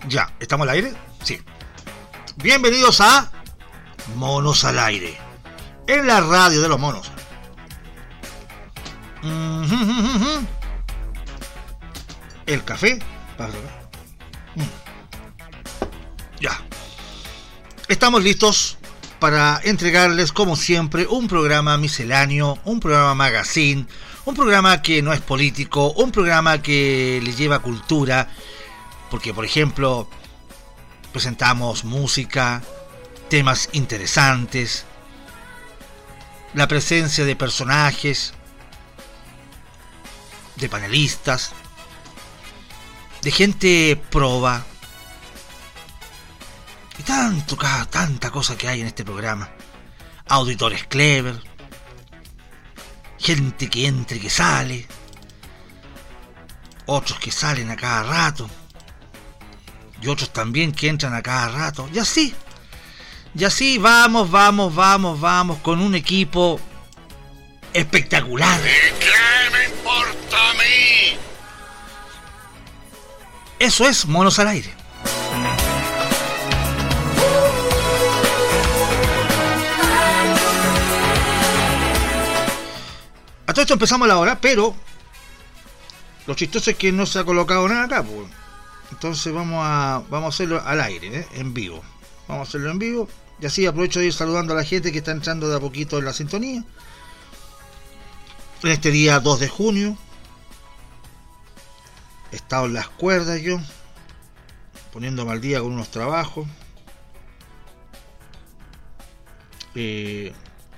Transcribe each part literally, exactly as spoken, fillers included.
Ya, ¿estamos al aire? Sí. Bienvenidos a Monos al Aire, en la radio de los monos. El café. Ya. Estamos listos para entregarles, como siempre, un programa misceláneo, un programa magazine, un programa que no es político, un programa que les lleva cultura, porque, por ejemplo, presentamos música, temas interesantes, la presencia de personajes, de panelistas, de gente proba, y tanto, tanta cosa que hay en este programa. Auditores clever, gente que entra y que sale, otros que salen a cada rato, y otros también que entran a cada rato, y así, y así vamos, vamos, vamos, vamos, con un equipo espectacular. ¿Y qué me importa a mí? Eso es Monos al Aire. A todo esto empezamos a la hora, pero lo chistoso es que no se ha colocado nada acá, pues. Entonces vamos a vamos a hacerlo al aire, ¿eh? En vivo. Vamos a hacerlo en vivo. Y así aprovecho de ir saludando a la gente que está entrando de a poquito en la sintonía. En este día dos de junio. He estado en las cuerdas yo, poniéndome al día con unos trabajos. Eh...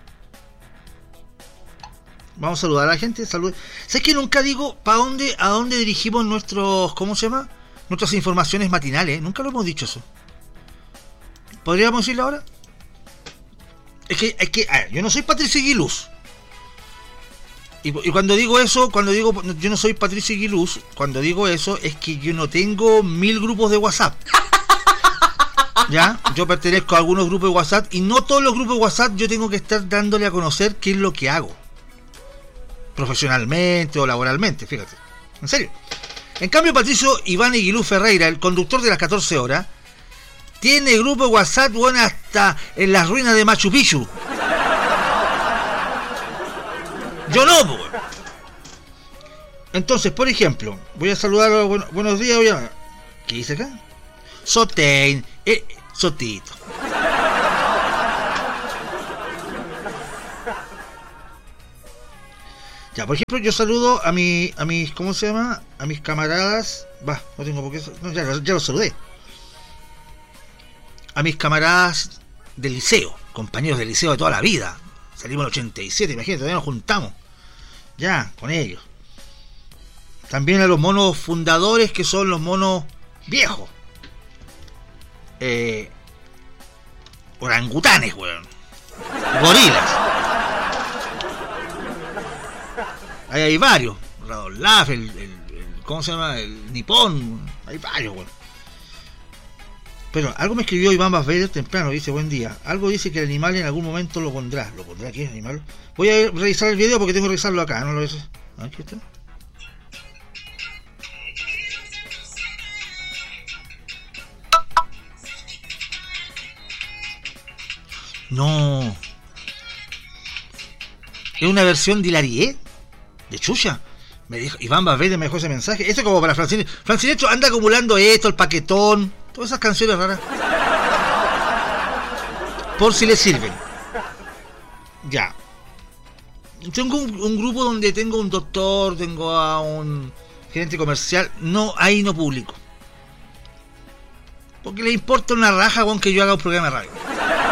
Vamos a saludar a la gente. Salud. ¿Sabes que nunca digo para dónde, a dónde dirigimos nuestros, ¿cómo se llama? Nuestras informaciones matinales? Nunca lo hemos dicho eso. ¿Podríamos decirlo ahora? Es que, es que, a ver, yo no soy Patricio Aguiluz. Y, y cuando digo eso, cuando digo yo no soy Patricio Aguiluz, cuando digo eso es que yo no tengo mil grupos de WhatsApp. ¿Ya? Yo pertenezco a algunos grupos de WhatsApp y no todos los grupos de WhatsApp yo tengo que estar dándole a conocer qué es lo que hago, profesionalmente o laboralmente, fíjate. En serio. En cambio, Patricio Iván Aguiluz Ferreira, el conductor de las catorce horas, tiene grupo de WhatsApp, bueno, hasta en las ruinas de Machu Picchu. Yo no, pues. Entonces, por ejemplo, voy a saludar a, bueno, buenos días, voy a, ¿qué dice acá? Sotein, eh, Sotito. Ya, por ejemplo, yo saludo a mi, a mis, ¿cómo se llama? A mis camaradas, va, no tengo por qué, no, ya, ya los saludé. A mis camaradas del liceo, compañeros del liceo de toda la vida. Salimos en el ochenta y siete, imagínate, todavía nos juntamos. Ya, con ellos. También a los monos fundadores, que son los monos viejos. Eh, orangutanes, weón. Gorilas. Ahí hay varios. Radolaf, el, el, el, ¿cómo se llama? El Nipón. Hay varios, weón. Pero algo me escribió Iván Basveller temprano, dice, buen día. Algo dice que el animal en algún momento lo pondrá. ¿Lo pondrá aquí el animal? Voy a revisar el video porque tengo que revisarlo acá, ¿no lo ves? Aquí está. No. ¿Es una versión de Hilarie? ¿De Chucha? Me dijo, Iván Basveller me dejó ese mensaje. Esto es como para Francine. Francine anda acumulando esto, el paquetón, todas esas canciones raras. Por si le sirven. Ya. Tengo un, un grupo donde tengo un doctor, tengo a un gerente comercial. No, ahí no publico. Porque le importa una raja con que yo haga un programa de radio.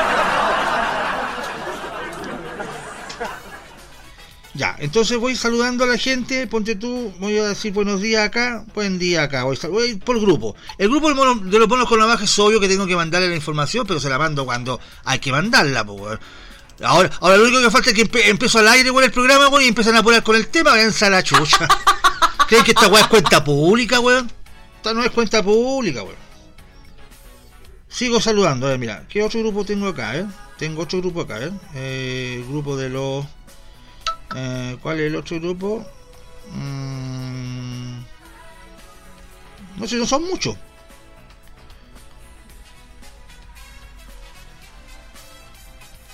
Ya, entonces voy saludando a la gente, ponte tú, voy a decir buenos días acá, buen día acá, voy, voy por grupo. El grupo de los monos con la baja es obvio que tengo que mandarle la información, pero se la mando cuando hay que mandarla, pues. Ahora, ahora lo único que falta es que empe- empiezo al aire con el programa, weón, y empiezan a apurar con el tema, váyanse a la chucha. ¿Creen que esta weá es cuenta pública, weón? Esta no es cuenta pública, weón. Sigo saludando, a ver, mira, ¿qué otro grupo tengo acá, eh? Tengo otro grupo acá, eh, eh el grupo de los... Eh, ¿Cuál es el otro grupo? Mm, no sé, no son muchos.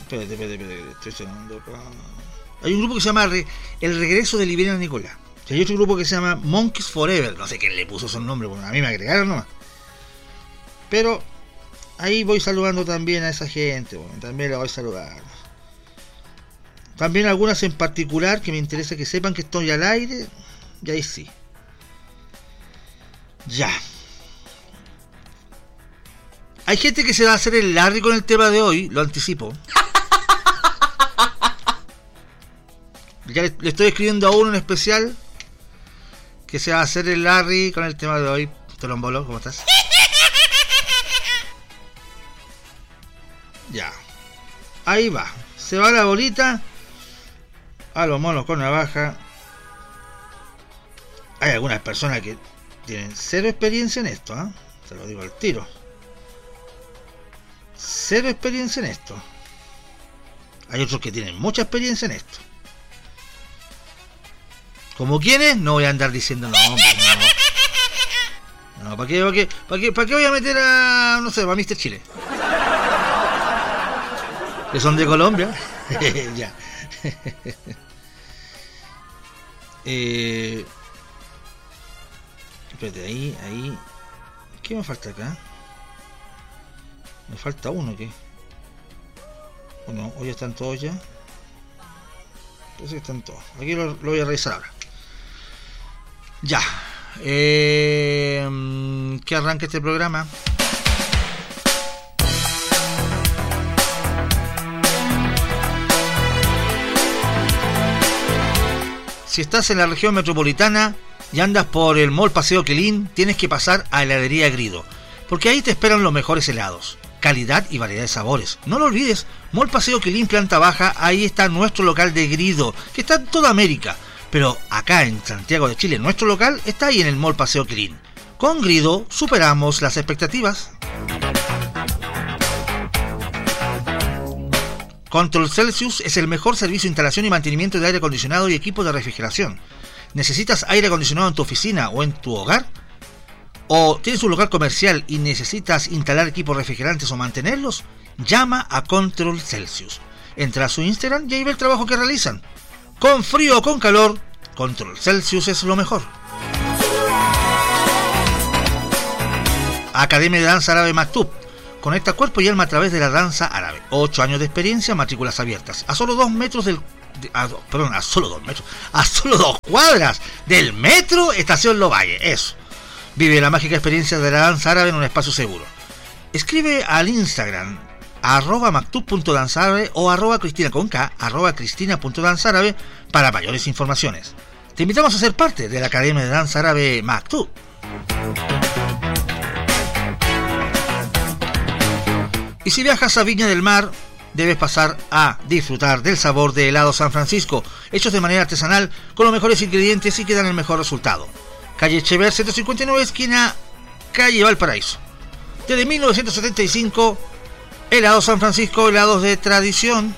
Espérate, espérate, espérate, estoy sonando acá. Hay un grupo que se llama Re- El Regreso de Libera Nicolás. Y hay otro grupo que se llama Monkeys Forever. No sé quién le puso esos nombres, porque a mí me agregaron nomás. Pero ahí voy saludando también a esa gente, bueno, también la voy a saludar. También algunas en particular que me interesa que sepan que estoy al aire. Y ahí sí. Ya. Hay gente que se va a hacer el Larry con el tema de hoy, lo anticipo. Ya le, le estoy escribiendo a uno en especial que se va a hacer el Larry con el tema de hoy. Tolombolo, ¿cómo estás? Ya. Ahí va. Se va la bolita a los monos con navaja. Hay algunas personas que tienen cero experiencia en esto, ¿eh? Te lo digo al tiro. Cero experiencia en esto. Hay otros que tienen mucha experiencia en esto. ¿Como quiénes? No voy a andar diciendo nombres, no. No, ¿para qué, para qué, para qué, para qué voy a meter a, no sé, a mister Chile? Que son de Colombia. Ya. eh, espérate, ahí, ahí. ¿Qué me falta acá? Me falta uno, ¿qué? ¿O no? ¿O ya están todos ya? Pues sí, están todos. Aquí lo, lo voy a revisar ahora. Ya. Eh, ¿Qué arranca este programa? Si estás en la región metropolitana y andas por el Mall Paseo Quilín, tienes que pasar a Heladería Grido, porque ahí te esperan los mejores helados, calidad y variedad de sabores. No lo olvides, Mall Paseo Quilín, planta baja, ahí está nuestro local de Grido, que está en toda América, pero acá en Santiago de Chile, nuestro local está ahí en el Mall Paseo Quilín. Con Grido superamos las expectativas. Control Celsius es el mejor servicio de instalación y mantenimiento de aire acondicionado y equipo de refrigeración. ¿Necesitas aire acondicionado en tu oficina o en tu hogar? ¿O tienes un local comercial y necesitas instalar equipos refrigerantes o mantenerlos? Llama a Control Celsius. Entra a su Instagram y ahí ve el trabajo que realizan. Con frío o con calor, Control Celsius es lo mejor. Academia de Danza Árabe Maktub. Conecta cuerpo y alma a través de la danza árabe. Ocho años de experiencia, matrículas abiertas. A solo dos metros del... de- a- perdón, a solo dos metros. A solo dos cuadras del metro Estación Lovalle. Eso. Vive la mágica experiencia de la danza árabe en un espacio seguro. Escribe al Instagram arroba maktub.danzaárabe o arroba cristina con K, arroba cristina.danzaárabe para mayores informaciones. Te invitamos a ser parte de la Academia de Danza Árabe Maktub. Y si viajas a Viña del Mar, debes pasar a disfrutar del sabor de helado San Francisco, hechos de manera artesanal con los mejores ingredientes y que dan el mejor resultado. Calle Echever ciento cincuenta y nueve, esquina Calle Valparaíso. Desde mil novecientos setenta y cinco, helado San Francisco, helados de tradición.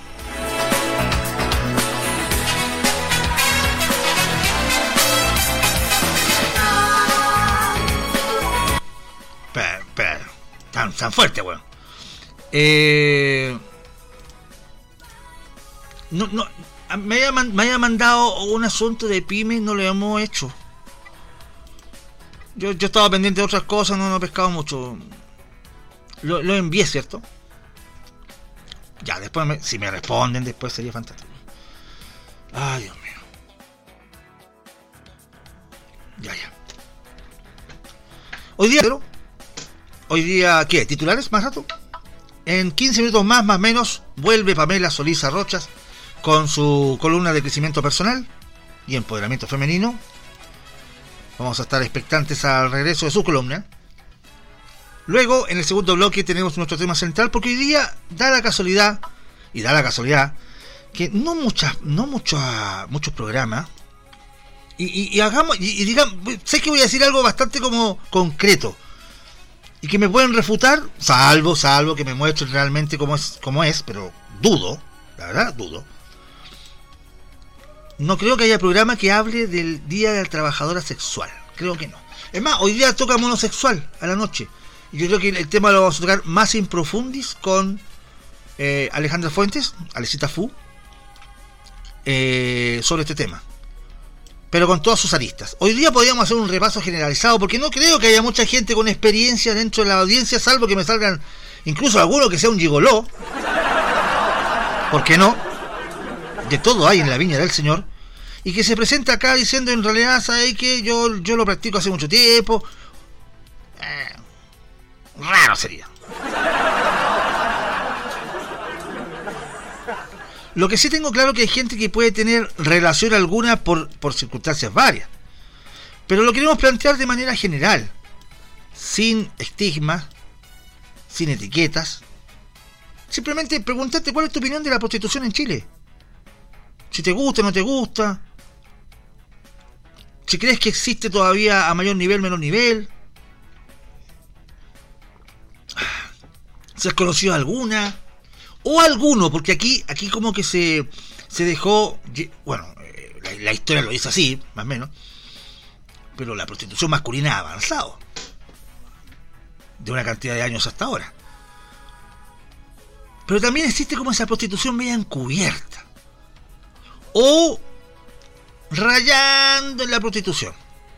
Espera, espera, tan, tan fuerte, weón. Eh, no, no, me haya, me haya mandado un asunto de pyme, no lo hemos hecho. Yo, yo estaba pendiente de otras cosas, no, no he pescado mucho. Lo, lo envié, ¿cierto? Ya, después, me, si me responden, después sería fantástico. Ay, Dios mío. Ya, ya. Hoy día, pero, hoy día, ¿qué? ¿Titulares más rato? En quince minutos más, más o menos, vuelve Pamela Solís Arrochas con su columna de crecimiento personal y empoderamiento femenino. Vamos a estar expectantes al regreso de su columna. Luego, en el segundo bloque, tenemos nuestro tema central, porque hoy día da la casualidad, y da la casualidad, que no muchas, no muchos, muchos programas, y, y, y hagamos, y, y digamos, sé que voy a decir algo bastante como concreto, y que me pueden refutar, salvo, salvo que me muestren realmente cómo es, cómo es, pero dudo, la verdad, dudo. No creo que haya programa que hable del Día de la Trabajadora Sexual. Creo que no. Es más, hoy día toca monosexual a la noche. Y yo creo que el tema lo vamos a tocar más in profundis con eh, Alejandra Fuentes, Alecita Fu, eh, sobre este tema, pero con todas sus aristas. Hoy día podríamos hacer un repaso generalizado, porque no creo que haya mucha gente con experiencia dentro de la audiencia, salvo que me salgan incluso alguno que sea un gigoló. ¿Por qué no? De todo hay en la viña del Señor, y que se presenta acá diciendo, en realidad, ¿sabes qué? Yo, yo lo practico hace mucho tiempo. Eh, raro sería. Lo que sí tengo claro que hay gente que puede tener relación alguna por, por circunstancias varias. Pero lo queremos plantear de manera general, sin estigmas, sin etiquetas. Simplemente preguntarte cuál es tu opinión de la prostitución en Chile. Si te gusta o no te gusta. Si crees que existe todavía a mayor nivel, menor nivel. Si has conocido alguna. O alguno, porque aquí aquí como que se, se dejó... Bueno, la, la historia lo dice así, más o menos. Pero la prostitución masculina ha avanzado. De una cantidad de años hasta ahora. Pero también existe como esa prostitución media encubierta. O rayando en la prostitución.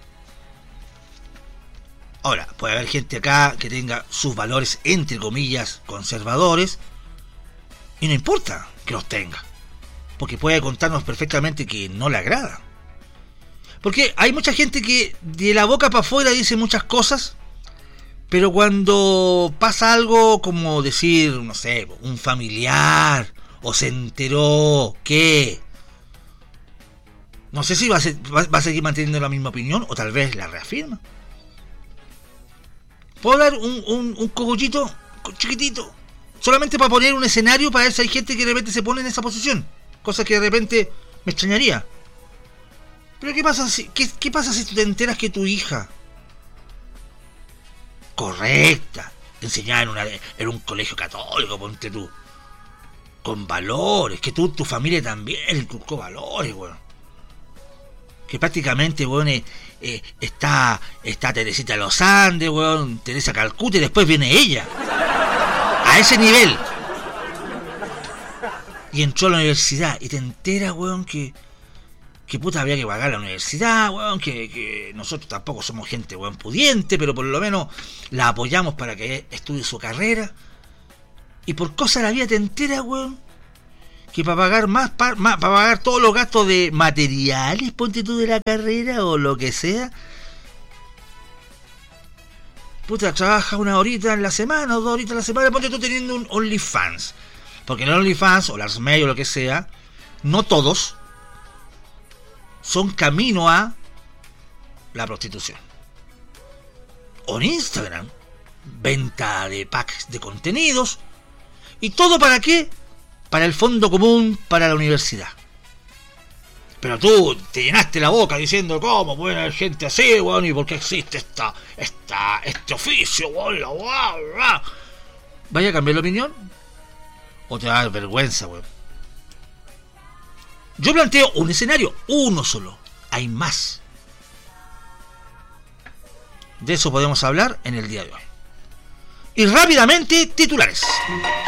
Ahora, puede haber gente acá que tenga sus valores, entre comillas, conservadores, y no importa que los tenga, porque puede contarnos perfectamente que no le agrada. Porque hay mucha gente que de la boca para afuera dice muchas cosas, pero cuando pasa algo como decir, no sé, un familiar, o se enteró que... No sé si va a, ser, va, va a seguir manteniendo la misma opinión, o tal vez la reafirma. ¿Puedo dar un, un, un cogollito chiquitito? Solamente para poner un escenario para ver si hay gente que de repente se pone en esa posición. Cosa que de repente me extrañaría. Pero ¿qué pasa si, qué, qué pasa si tú te enteras que tu hija, correcta, enseñada en, una, en un colegio católico, ponte tú, con valores, que tú, tu familia también inculcó valores, weón, que prácticamente, weón, eh, eh, está, está Teresita de los Andes, weón, Teresa Calcuta, y después viene ella, a ese nivel, y entró a la universidad, y te enteras, weón, que que puta había que pagar la universidad, weón, que, que nosotros tampoco somos gente, weón, pudiente, pero por lo menos la apoyamos para que estudie su carrera, y por cosa de la vida te enteras, weón, que para pagar más, para, más, para pagar todos los gastos de materiales, ponte tú, de la carrera o lo que sea, puta, trabaja una horita en la semana o dos horitas en la semana, ponte tú teniendo un OnlyFans, porque en el OnlyFans o Lars May o lo que sea, no todos son camino a la prostitución. O en Instagram, venta de packs de contenidos, y todo para qué, para el fondo común, para la universidad. Pero tú te llenaste la boca diciendo cómo puede haber gente así, weón, y por qué existe esta, esta, este oficio, weón, la weón. ¿Vaya a cambiar la opinión? ¿O te va a dar vergüenza, weón? Yo planteo un escenario, uno solo. Hay más. De eso podemos hablar en el día de hoy. Y rápidamente, titulares.